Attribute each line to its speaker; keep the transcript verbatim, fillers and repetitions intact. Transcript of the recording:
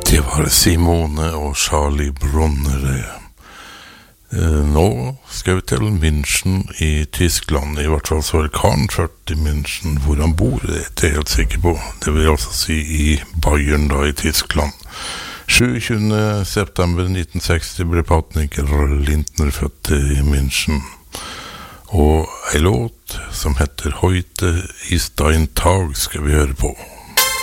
Speaker 1: Det var Simone og Charlie Bronner. Nå skal vi til München i Tyskland. I hvert fall så er Karen født i München. Hvor han bor, det er jeg helt sikker på. Det vil altså si i Bayern da, i Tyskland. tjuesyvende september nitten seksti ble Patniker Lindner født i München. Og en låt som heter Heute ist ein Tag skal vi høre på.